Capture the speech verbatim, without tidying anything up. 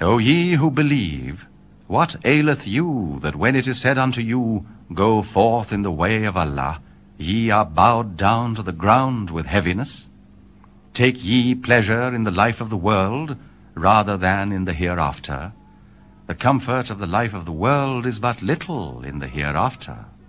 O ye who believe, what aileth you, that when it is said unto you, Go forth in the way of Allah, ye are bowed down to the ground with heaviness? Take ye pleasure in the life of the world, rather than in the hereafter? The comfort of the life of the world is but little in the hereafter.